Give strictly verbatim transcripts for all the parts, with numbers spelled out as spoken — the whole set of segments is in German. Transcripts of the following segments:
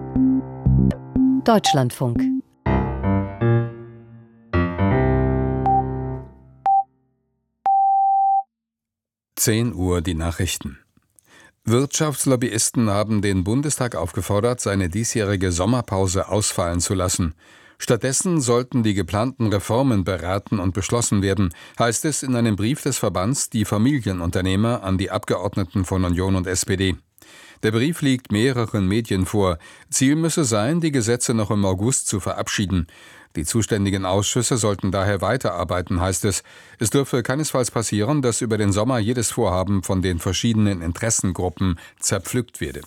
Deutschlandfunk. zehn Uhr die Nachrichten. Wirtschaftslobbyisten haben den Bundestag aufgefordert, seine diesjährige Sommerpause ausfallen zu lassen. Stattdessen sollten die geplanten Reformen beraten und beschlossen werden, heißt es in einem Brief des Verbands Die Familienunternehmer an die Abgeordneten von Union und S P D. Der Brief liegt mehreren Medien vor. Ziel müsse sein, die Gesetze noch im August zu verabschieden. Die zuständigen Ausschüsse sollten daher weiterarbeiten, heißt es. Es dürfe keinesfalls passieren, dass über den Sommer jedes Vorhaben von den verschiedenen Interessengruppen zerpflückt werde.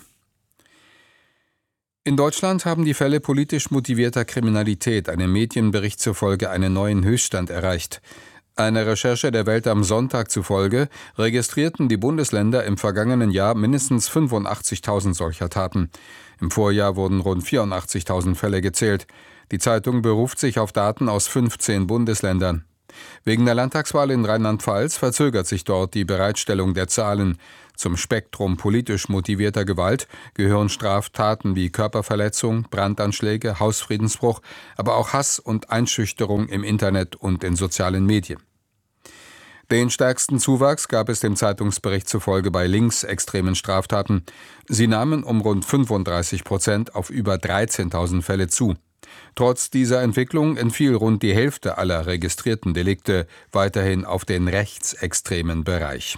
In Deutschland haben die Fälle politisch motivierter Kriminalität einem Medienbericht zufolge einen neuen Höchststand erreicht. Einer Recherche der Welt am Sonntag zufolge registrierten die Bundesländer im vergangenen Jahr mindestens fünfundachtzigtausend solcher Taten. Im Vorjahr wurden rund vierundachtzigtausend Fälle gezählt. Die Zeitung beruft sich auf Daten aus fünfzehn Bundesländern. Wegen der Landtagswahl in Rheinland-Pfalz verzögert sich dort die Bereitstellung der Zahlen. Zum Spektrum politisch motivierter Gewalt gehören Straftaten wie Körperverletzung, Brandanschläge, Hausfriedensbruch, aber auch Hass und Einschüchterung im Internet und in sozialen Medien. Den stärksten Zuwachs gab es dem Zeitungsbericht zufolge bei linksextremen Straftaten. Sie nahmen um rund fünfunddreißig Prozent auf über dreizehntausend Fälle zu. Trotz dieser Entwicklung entfiel rund die Hälfte aller registrierten Delikte weiterhin auf den rechtsextremen Bereich.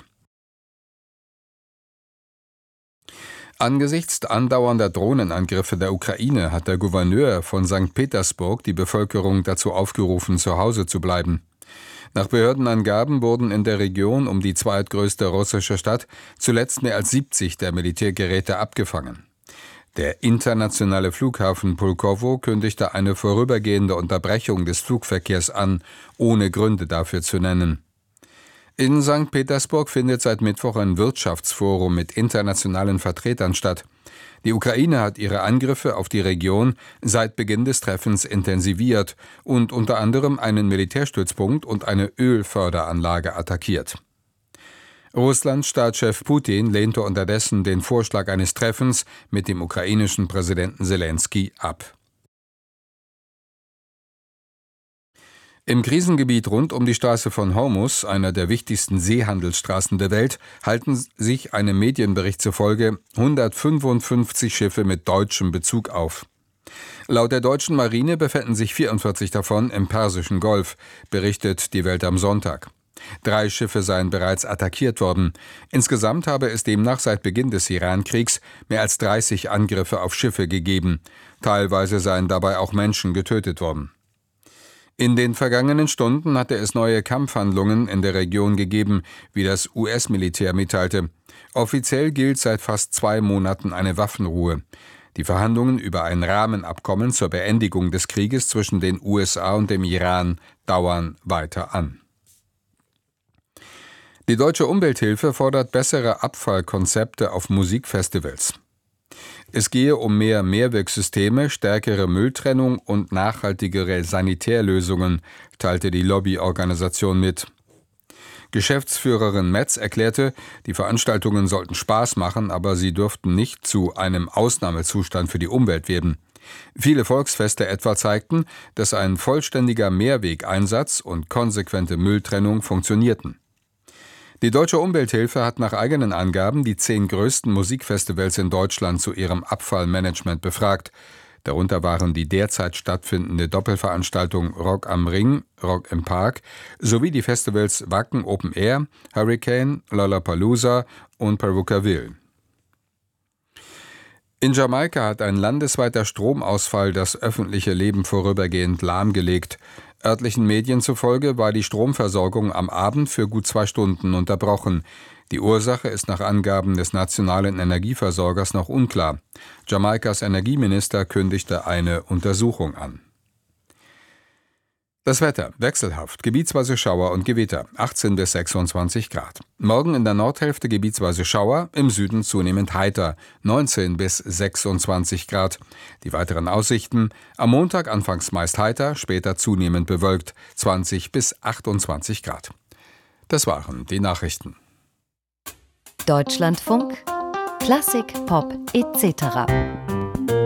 Angesichts andauernder Drohnenangriffe der Ukraine hat der Gouverneur von Sankt Petersburg die Bevölkerung dazu aufgerufen, zu Hause zu bleiben. Nach Behördenangaben wurden in der Region um die zweitgrößte russische Stadt zuletzt mehr als siebzig der Militärgeräte abgefangen. Der internationale Flughafen Pulkowo kündigte eine vorübergehende Unterbrechung des Flugverkehrs an, ohne Gründe dafür zu nennen. In Sankt Petersburg findet seit Mittwoch ein Wirtschaftsforum mit internationalen Vertretern statt. Die Ukraine hat ihre Angriffe auf die Region seit Beginn des Treffens intensiviert und unter anderem einen Militärstützpunkt und eine Ölförderanlage attackiert. Russlands Staatschef Putin lehnte unterdessen den Vorschlag eines Treffens mit dem ukrainischen Präsidenten Selenskyj ab. Im Krisengebiet rund um die Straße von Hormuz, einer der wichtigsten Seehandelsstraßen der Welt, halten sich einem Medienbericht zufolge hundertfünfundfünfzig Schiffe mit deutschem Bezug auf. Laut der deutschen Marine befänden sich vierundvierzig davon im Persischen Golf, berichtet die Welt am Sonntag. Drei Schiffe seien bereits attackiert worden. Insgesamt habe es demnach seit Beginn des Iran-Kriegs mehr als dreißig Angriffe auf Schiffe gegeben. Teilweise seien dabei auch Menschen getötet worden. In den vergangenen Stunden hatte es neue Kampfhandlungen in der Region gegeben, wie das U S-Militär mitteilte. Offiziell gilt seit fast zwei Monaten eine Waffenruhe. Die Verhandlungen über ein Rahmenabkommen zur Beendigung des Krieges zwischen den U S A und dem Iran dauern weiter an. Die Deutsche Umwelthilfe fordert bessere Abfallkonzepte auf Musikfestivals. Es gehe um mehr Mehrwegsysteme, stärkere Mülltrennung und nachhaltigere Sanitärlösungen, teilte die Lobbyorganisation mit. Geschäftsführerin Metz erklärte, die Veranstaltungen sollten Spaß machen, aber sie dürften nicht zu einem Ausnahmezustand für die Umwelt werden. Viele Volksfeste etwa zeigten, dass ein vollständiger Mehrwegeinsatz und konsequente Mülltrennung funktionierten. Die Deutsche Umwelthilfe hat nach eigenen Angaben die zehn größten Musikfestivals in Deutschland zu ihrem Abfallmanagement befragt. Darunter waren die derzeit stattfindende Doppelveranstaltung Rock am Ring, Rock im Park sowie die Festivals Wacken Open Air, Hurricane, Lollapalooza und Perucaville. In Jamaika hat ein landesweiter Stromausfall das öffentliche Leben vorübergehend lahmgelegt. Örtlichen Medien zufolge war die Stromversorgung am Abend für gut zwei Stunden unterbrochen. Die Ursache ist nach Angaben des nationalen Energieversorgers noch unklar. Jamaikas Energieminister kündigte eine Untersuchung an. Das Wetter wechselhaft, gebietsweise Schauer und Gewitter, achtzehn bis sechsundzwanzig Grad. Morgen in der Nordhälfte gebietsweise Schauer, im Süden zunehmend heiter, neunzehn bis sechsundzwanzig Grad. Die weiteren Aussichten: am Montag anfangs meist heiter, später zunehmend bewölkt, zwanzig bis achtundzwanzig Grad. Das waren die Nachrichten. Deutschlandfunk, Klassik, Pop et cetera.